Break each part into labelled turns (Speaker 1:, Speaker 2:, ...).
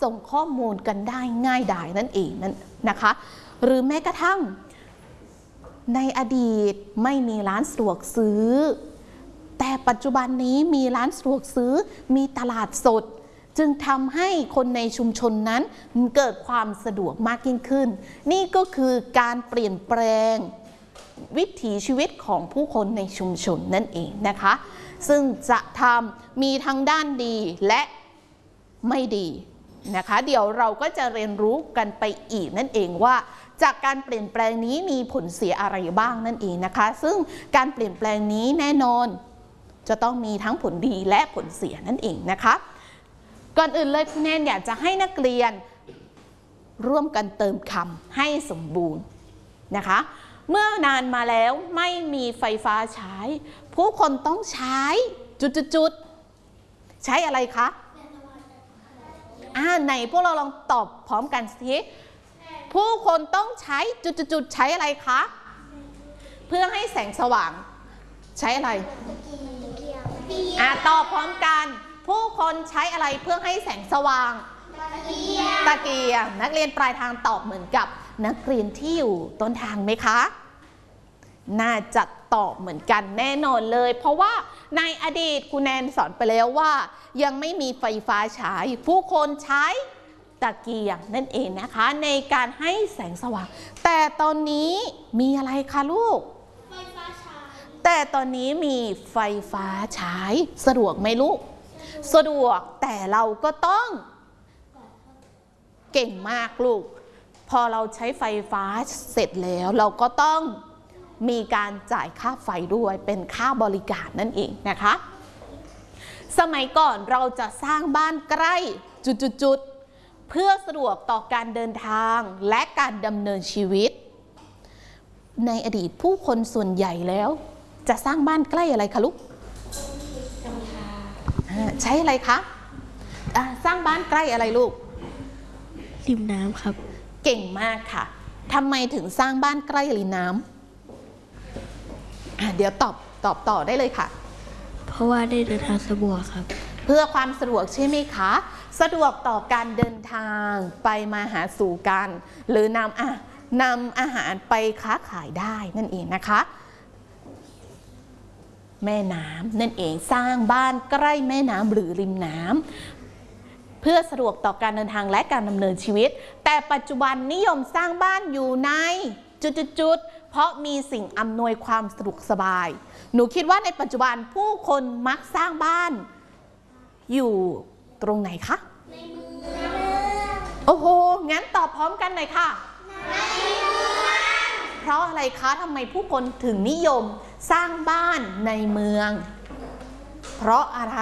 Speaker 1: ส่งข้อมูลกันได้ง่ายดายนั่นเองนะคะหรือแม้กระทั่งในอดีตไม่มีร้านสะดวกซื้อแต่ปัจจุบันนี้มีร้านสะดวกซื้อมีตลาดสดจึงทำให้คนในชุมชนนั้นเกิดความสะดวกมากยิ่งขึ้นนี่ก็คือการเปลี่ยนแปลงวิถีชีวิตของผู้คนในชุมชนนั่นเองนะคะซึ่งจะทำมีทั้งด้านดีและไม่ดีนะคะเดี๋ยวเราก็จะเรียนรู้กันไปอีกนั่นเองว่าจากการเปลี่ยนแปลงนี้มีผลเสียอะไรบ้างนั่นเองนะคะซึ่งการเปลี่ยนแปลงนี้แน่นอนจะต้องมีทั้งผลดีและผลเสียนั่นเองนะคะก่อนอื่นเลยคุณแนนอยากจะให้นักเรียนร่วมกันเติมคำให้สมบูรณ์นะคะเมื่อนานมาแล้วไม่มีไฟฟ้าใช้ผู้คนต้องใช้จุดๆใช้อะไรคะไหนพวกเราลองตอบพร้อมกันสิผู้คนต้องใช้จุดๆใช้อะไรคะเพื่อให้แสงสว่างใช้อะไรตอบพร้อมกันผู้คนใช้อะไรเพื่อให้แสงสว่างตะเกียงนักเรียนปลายทางตอบเหมือนกับนักเรียนที่อยู่ต้นทางไหมคะน่าจะตอบเหมือนกันแน่นอนเลยเพราะว่าในอดีตคุณแนนสอนไปแล้วว่ายังไม่มีไฟฟ้าใช้ผู้คนใช้ตะเกียงนั่นเองนะคะในการให้แสงสว่างแต่ตอนนี้มีอะไรคะลูกไฟฟ้าใช้แต่ตอนนี้มีไฟฟ้าใช้สะดวกไหมลูกสะดวกแต่เราก็ต้องเก่งมากลูกพอเราใช้ไฟฟ้าเสร็จแล้วเราก็ต้องมีการจ่ายค่าไฟด้วยเป็นค่าบริการนั่นเองนะคะสมัยก่อนเราจะสร้างบ้านใกล้จุดๆเพื่อสะดวกต่อการเดินทางและการดำเนินชีวิตในอดีตผู้คนส่วนใหญ่แล้วจะสร้างบ้านใกล้อะไรคะลูกใช้อะไรคะสร้างบ้านใกล้อะไรลูก
Speaker 2: ริมน้ำครับ
Speaker 1: เก่งมากค่ะทำไมถึงสร้างบ้านใกล้ริมน้ำเดี๋ยวตอบต่อได้เลยค่ะ
Speaker 2: เพราะว่าได้เดินทางสะดวกครับ
Speaker 1: เพื่อความสะดวกใช่ไหมคะสะดวกต่อการเดินทางไปมาหาสู่กันหรือนำอาหารไปค้าขายได้นั่นเองนะคะแม่น้ำนั่นเองสร้างบ้านใกล้แม่น้ำหรือริมน้ำเพื่อสะดวกต่อการเดินทางและการดำเนินชีวิตแต่ปัจจุบันนิยมสร้างบ้านอยู่ในจุดๆเพราะมีสิ่งอำนวยความสะดวกสบายหนูคิดว่าในปัจจุบันผู้คนมักสร้างบ้านอยู่ตรงไหนคะในเมืองโอ้โหงั้นตอบพร้อมกันหน่อยค่ะในเมืองเพราะอะไรคะทำไมผู้คนถึงนิยมสร้างบ้านในเมืองเพราะอะไร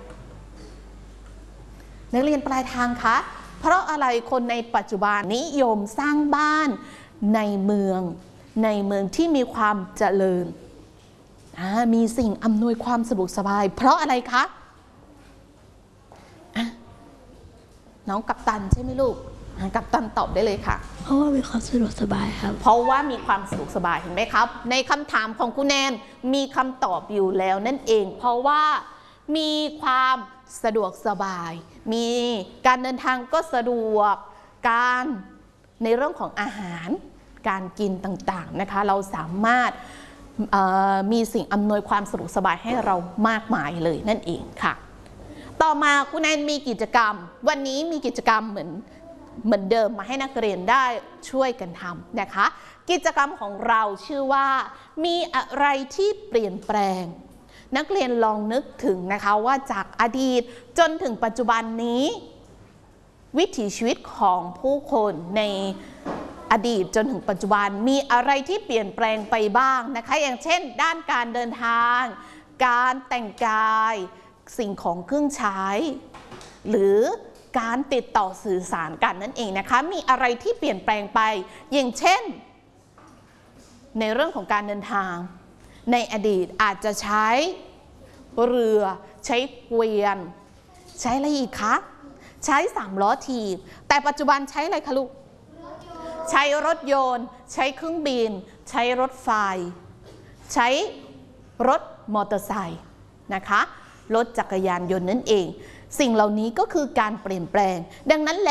Speaker 1: นักเรียนปลายทางคะเพราะอะไรคนในปัจจุบันนิยมสร้างบ้านในเมืองที่มีความเจริญมีสิ่งอำนวยความสะดวกสบายเพราะอะไรคะน้องกัปตันใช่ไหมลูกกัปตันตอบได้เลยค่ะ
Speaker 2: เพราะว่ามีความสะดวกสบายครับ
Speaker 1: เพราะว่ามีความสะดวกสบายเห็นไหมครับในคำถามของคุณแนนมีคำตอบอยู่แล้วนั่นเองเพราะว่ามีความสะดวกสบายมีการเดินทางก็สะดวกการในเรื่องของอาหารการกินต่างๆนะคะเราสามารถมีสิ่งอำนวยความสะดวกสบายให้เรามากมายเลยนั่นเองค่ะต่อมาคุณแนนมีกิจกรรมวันนี้มีกิจกรรมเหมือนเดิมมาให้นักเรียนได้ช่วยกันทำนะคะกิจกรรมของเราชื่อว่ามีอะไรที่เปลี่ยนแปลงนักเรียนลองนึกถึงนะคะว่าจากอดีตจนถึงปัจจุบันนี้วิถีชีวิตของผู้คนในอดีตจนถึงปัจจุบันมีอะไรที่เปลี่ยนแปลงไปบ้างนะคะอย่างเช่นด้านการเดินทางการแต่งกายสิ่งของเครื่องใช้หรือการติดต่อสื่อสารกันนั่นเองนะคะมีอะไรที่เปลี่ยนแปลงไปอย่างเช่นในเรื่องของการเดินทางในอดีตอาจจะใช้เรือใช้เกวียนใช้อะไรอีกคะใช้3 ล้อถีบแต่ปัจจุบันใช้อะไรคะลูกใช้รถยนต์ใช้เครื่องบินใช้รถไฟใช้รถมอเตอร์ไซค์นะคะรถจักรยานยนต์นั่นเองสิ่งเหล่านี้ก็คือการเปลี่ยนแปลงดังนั้น